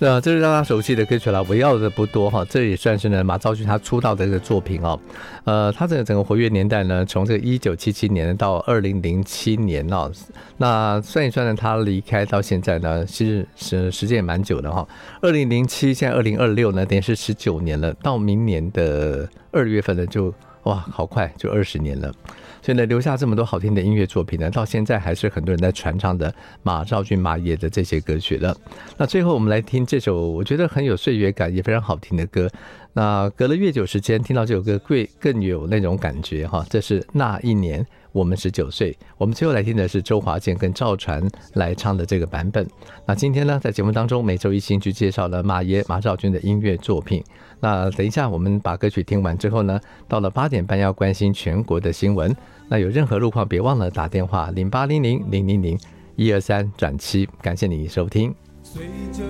那这是大家熟悉的歌曲了，我要的不多哈，这也算是呢马兆骏他出道的这个作品哦。他这个整个活跃年代呢，从这个1977年到2007年哦，那算一算呢，他离开到现在呢，其实时间也蛮久的哈。2007现在2026呢，等于是19年了，到明年的2月份呢就哇好快就20年了。所以呢，留下这么多好听的音乐作品呢，到现在还是很多人在传唱的马兆骏马爷的这些歌曲了。那最后我们来听这首我觉得很有岁月感也非常好听的歌。那隔了越久时间，听到这首歌更有那种感觉哈。这是那一年我们19岁。我们最后来听的是周华健跟赵传来唱的这个版本。那今天呢，在节目当中每周一星去介绍了马爷马兆骏的音乐作品。那等一下我们把歌曲听完之后呢，到了8点半要关心全国的新闻。那有任何路况别忘了打电话0800-000-123-7，感谢你收听。